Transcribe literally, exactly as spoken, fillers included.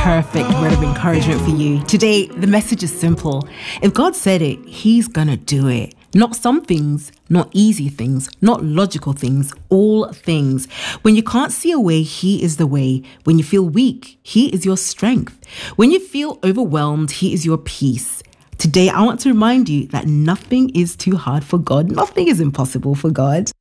perfect word of encouragement for you. Today, the message is simple. If God said it, He's gonna do it. Not some things, not easy things, not logical things, all things. When you can't see a way, He is the way. When you feel weak, He is your strength. When you feel overwhelmed, He is your peace. Today, I want to remind you that nothing is too hard for God. Nothing is impossible for God.